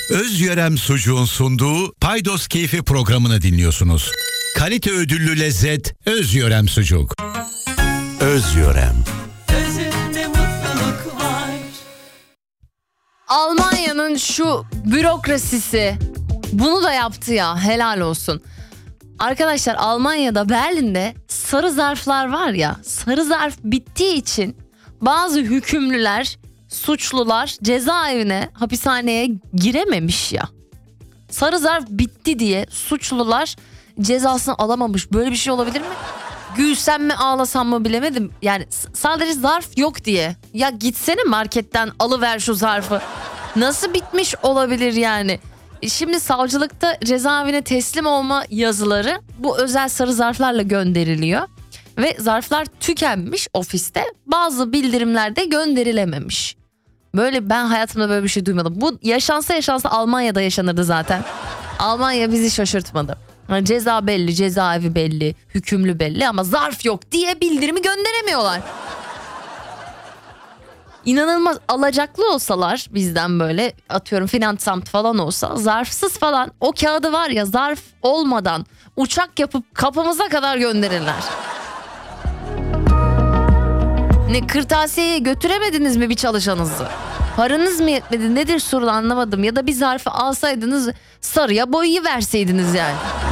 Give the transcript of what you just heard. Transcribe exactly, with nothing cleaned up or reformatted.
Özyörem Sucuğun sunduğu Paydos Keyfi programını dinliyorsunuz. Kalite ödüllü lezzet Özyörem Sucuk. Özyörem. Özünde mutluluk var. Almanya'nın şu bürokrasisi bunu da yaptı ya, helal olsun. Arkadaşlar, Almanya'da, Berlin'de sarı zarflar var ya, sarı zarf bittiği için bazı hükümlüler, suçlular cezaevine, hapishaneye girememiş ya. Sarı zarf bitti diye suçlular cezasını alamamış. Böyle bir şey olabilir mi? Gülsem mi ağlasam mı bilemedim. Yani s- sadece zarf yok diye. Ya gitsene marketten alıver şu zarfı. Nasıl bitmiş olabilir yani? E Şimdi savcılıkta cezaevine teslim olma yazıları bu özel sarı zarflarla gönderiliyor. Ve zarflar tükenmiş ofiste. Bazı bildirimlerde gönderilememiş. Böyle, ben hayatımda böyle bir şey duymadım. Bu yaşansa yaşansa Almanya'da yaşanırdı zaten. Almanya bizi şaşırtmadı. Yani ceza belli, cezaevi belli, hükümlü belli ama zarf yok diye bildirimi gönderemiyorlar. İnanılmaz. Alacaklı olsalar bizden, böyle atıyorum Finansamt falan olsa, zarfsız falan o kağıdı var ya, zarf olmadan uçak yapıp kapımıza kadar gönderirler. Ne, kırtasiyeye götüremediniz mi bir çalışanınızı? Paranız mı yetmedi, nedir sorun, anlamadım. Ya da bir zarfı alsaydınız sarıya boyayı verseydiniz yani.